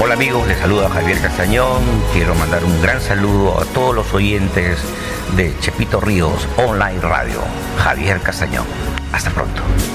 Hola amigos, les saluda Javier Castañón. Quiero mandar un gran saludo a todos los oyentes de Chepito Ríos Online Radio. Javier Castañón. Hasta pronto.